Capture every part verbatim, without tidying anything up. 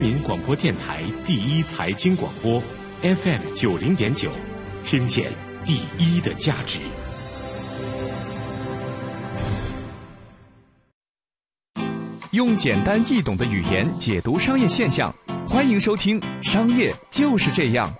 民广播电台第一财经广播 F M 九零点九，听见第一的价值。 用简单易懂的语言解读商业现象，欢迎收听《商业就是这样》。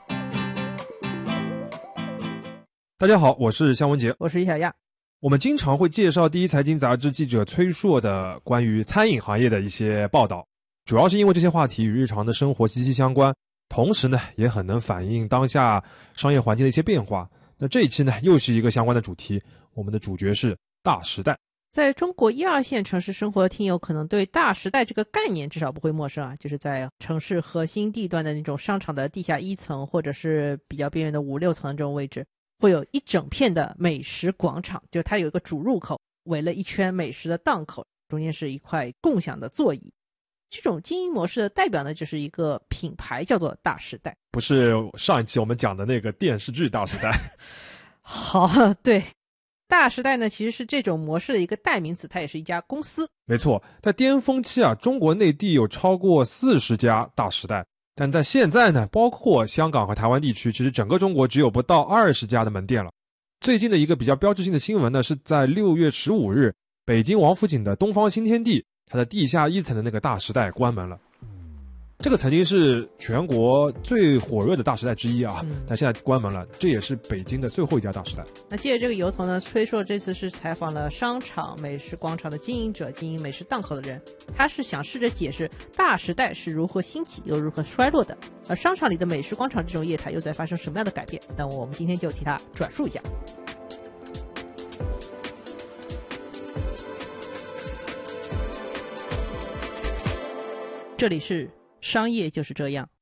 大家好，我是向文杰， 我是于小亚。 我们经常会介绍第一财经杂志记者崔硕的关于餐饮行业的一些报道，主要是因为这些话题与日常的生活息息相关，同时呢也很能反映当下商业环境的一些变化。那这一期呢又是一个相关的主题，我们的主角是大时代。 在中国一二线城市生活的听友可能对大时代这个概念至少不会陌生啊，就是在城市核心地段的那种商场的地下一层，或者是比较边缘的五六层这种位置，会有一整片的美食广场，就它有一个主入口，围了一圈美食的档口，中间是一块共享的座椅。这种经营模式的代表呢，就是一个品牌叫做大时代， 不是上一期我们讲的那个电视剧大时代。 好，对，大时代呢其实是这种模式的一个代名词，它也是一家公司。 没错，在巅峰期啊，中国内地有超过四十家大时代，但在现在呢，包括香港和台湾地区，其实整个中国只有不到二十家的门店了。最近的一个比较标志性的新闻呢，是在六月十五日，北京王府井的东方新天地，它的地下一层的那个大时代关门了。这个曾经是全国最火热的大时代之一啊，嗯、但现在关门了，这也是北京的最后一家大时代。 那借着这个由头呢，崔硕这次是采访了商场、美食广场的经营者、经营美食档口的人，他是想试着解释大时代是如何兴起又如何衰落的，而商场里的美食广场这种业态又在发生什么样的改变。那我们今天就替他转述一下。这里是商业就是这样。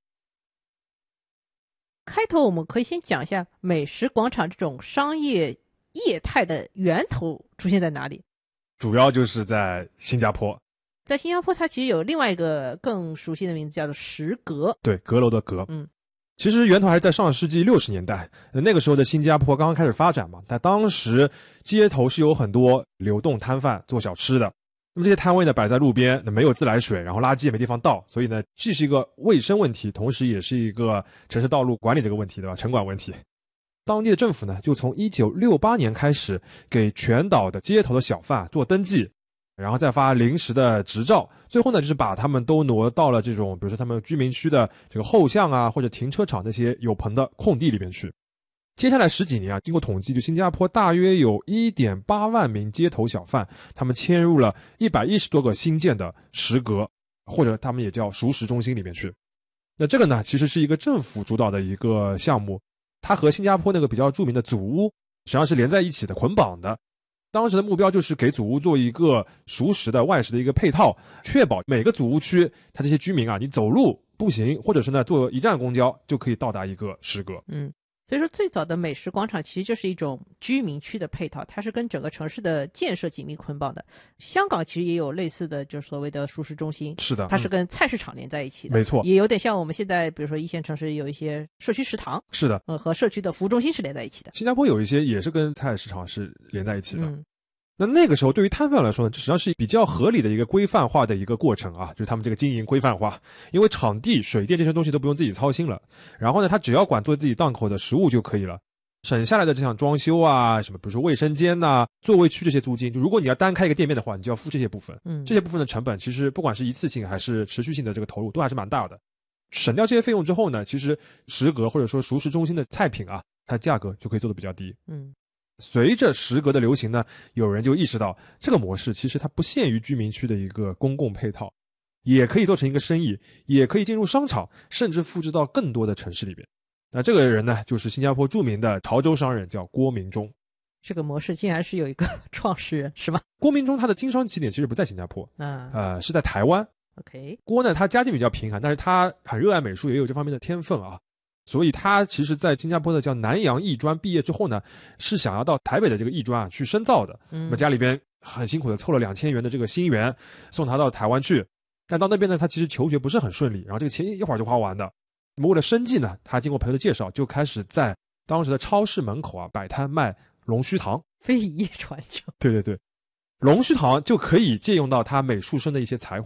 开头我们可以先讲一下美食广场这种商业业态的源头出现在哪里。 主要就是在新加坡。 在新加坡它其实有另外一个更熟悉的名字叫做食阁。 对，阁楼的阁。 嗯， 其实源头还是在上世纪六十年代，那个时候的新加坡刚刚开始发展嘛，但当时街头是有很多流动摊贩做小吃的。那么这些摊位呢摆在路边，没有自来水，然后垃圾也没地方倒，所以呢既是一个卫生问题，同时也是一个城市道路管理这个问题，对吧？城管问题。当地的政府呢就从一九六八年开始给全岛的街头的小贩做登记，然后再发临时的执照，最后呢就是把他们都挪到了这种比如说他们居民区的这个后巷啊或者停车场那些有棚的空地里面去。接下来十几年啊，经过统计，就新加坡大约有 一点八万名街头小贩，他们迁入了一百一十多个新建的食阁，或者他们也叫熟食中心里面去。那这个呢其实是一个政府主导的一个项目，它和新加坡那个比较著名的祖屋实际上是连在一起的，捆绑的。当时的目标就是给祖屋做一个熟食的外食的一个配套，确保每个祖屋区它这些居民啊，你走路步行或者是呢坐一站公交就可以到达一个食阁。 嗯，所以说最早的美食广场其实就是一种居民区的配套，它是跟整个城市的建设紧密捆绑的。香港其实也有类似的就是所谓的熟食中心， 是的， 它是跟菜市场连在一起的。 没错， 也有点像我们现在比如说一线城市有一些社区食堂， 是的， 呃，和社区的服务中心是连在一起的。 新加坡有一些也是跟菜市场是连在一起的。 嗯， 那那个时候对于摊贩来说呢，这实际上是比较合理的一个规范化的一个过程啊，就是他们这个经营规范化，因为场地、水电这些东西都不用自己操心了，然后呢，他只要管做自己档口的食物就可以了，省下来的这项装修啊，什么比如说卫生间呐、啊、座位区这些租金，就如果你要单开一个店面的话，你就要付这些部分。 嗯，这些部分的成本其实不管是一次性还是持续性的这个投入都还是蛮大的。省掉这些费用之后呢，其实食阁或者说熟食中心的菜品啊，它的价格就可以做得比较低。 嗯。 随着食阁的流行呢，有人就意识到这个模式其实它不限于居民区的一个公共配套，也可以做成一个生意，也可以进入商场，甚至复制到更多的城市里边。那这个人呢，就是新加坡著名的潮州商人，叫郭明忠。 这个模式竟然是有一个创始人是吧？ 郭明忠他的经商起点其实不在新加坡， 啊， 呃，是在台湾。 OK， 郭呢，他家境比较贫寒，但是他很热爱美术，也有这方面的天分啊。所以他其实在新加坡的叫南洋艺专毕业之后呢，是想要到台北的这个艺专啊去深造的。 嗯， 那么家里边很辛苦的凑了两千元的这个新元送他到台湾去，但到那边呢，他其实求学不是很顺利，然后这个钱一会儿就花完的。那么为了生计呢，他经过朋友的介绍，就开始在当时的超市门口啊摆摊卖龙须糖。 非遗传承。 对对对，龙须糖就可以借用到他美术生的一些才华。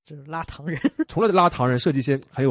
就是拉唐人。 除了拉唐人，设计一些很有